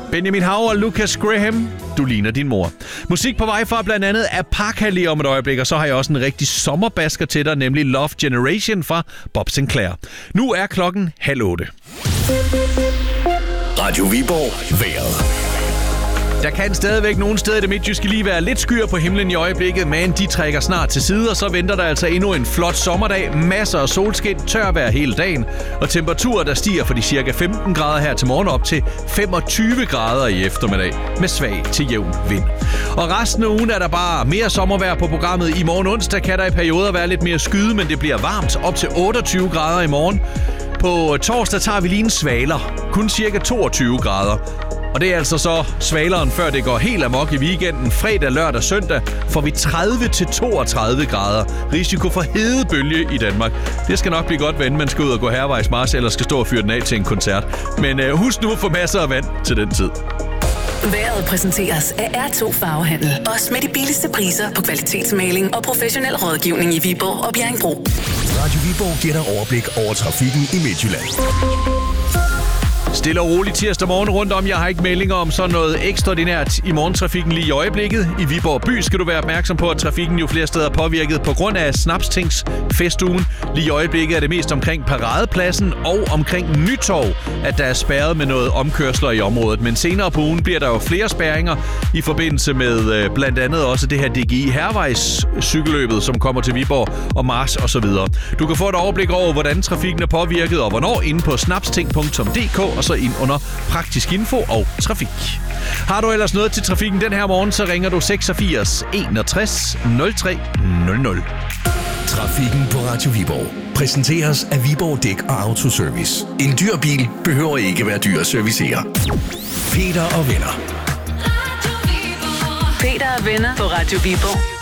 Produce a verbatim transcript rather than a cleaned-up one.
Benjamin Hav og Lucas Graham, du ligner din mor. Musik på vej fra blandt andet Apaka lige om et øjeblik, og så har jeg også en rigtig sommerbasker til dig, nemlig Love Generation fra Bob Sinclair. Nu er klokken halv otte. Radio Viborg vejret. Der kan stadigvæk nogle steder i det midtjyske lige være lidt skyer på himlen i øjeblikket, men de trækker snart til side, og så venter der altså endnu en flot sommerdag. Masser af solskin, tør vejr hele dagen, og temperaturer, der stiger fra de cirka femten grader her til morgen op til femogtyve grader i eftermiddag, med svag til jævn vind. Og resten af ugen er der bare mere sommervejr på programmet. I morgen onsdag kan der i perioder være lidt mere skyde, men det bliver varmt op til otteogtyve grader i morgen. På torsdag tager vi lige en svaler, kun cirka toogtyve grader. Og det er altså så svaleren, før det går helt amok i weekenden. Fredag, lørdag, søndag får vi tredive til toogtredive grader. Risiko for hedebølge i Danmark. Det skal nok blive godt, hvad man skal ud og gå hervejs march, eller skal stå og fyre den af til en koncert. Men øh, husk nu at få masser af vand til den tid. Vejret præsenteres af R to Farvehandel. Også med de billigste priser på kvalitetsmaling og professionel rådgivning i Viborg og Bjerringbro. Radio Viborg giver dig overblik over trafikken i Midtjylland. Stille og roligt tirsdag morgen rundt om. Jeg har ikke meldinger om sådan noget ekstraordinært i morgentrafikken lige i øjeblikket. I Viborg by skal du være opmærksom på, at trafikken jo flere steder er påvirket på grund af Snapstings festugen. Lige i øjeblikket er det mest omkring Paradepladsen og omkring Nytorv, at der er spærret med noget omkørsler i området. Men senere på ugen bliver der jo flere spærringer i forbindelse med øh, blandt andet også det her D G I Hervejs cykelløbet, som kommer til Viborg og Mars og så videre. Du kan få et overblik over, hvordan trafikken er påvirket og hvornår inde på snapsting punktum d k og så ind under praktisk info og trafik. Har du ellers noget til trafikken den her morgen, så ringer du seksogfirs enogtres nul tre nul nul. Trafikken på Radio Viborg præsenteres af Viborg Dæk og Autoservice. En dyr bil behøver ikke være dyr at servicere. Peter og venner. Peter og venner på Radio Viborg.